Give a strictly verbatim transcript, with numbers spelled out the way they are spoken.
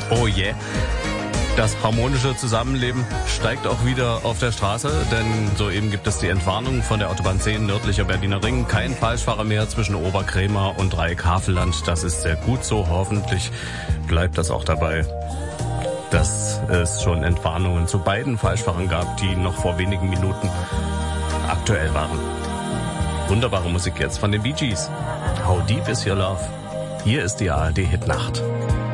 Oh je. Yeah. Das harmonische Zusammenleben steigt auch wieder auf der Straße, denn soeben gibt es die Entwarnung von der Autobahn zehn nördlicher Berliner Ring. Kein Falschfahrer mehr zwischen Oberkrämer und Dreieck-Havelland. Das ist sehr gut so. Hoffentlich bleibt das auch dabei, dass es schon Entwarnungen zu beiden Falschfahrern gab, die noch vor wenigen Minuten aktuell waren. Wunderbare Musik jetzt von den Bee Gees. How Deep Is Your Love? Hier ist die A R D Hitnacht.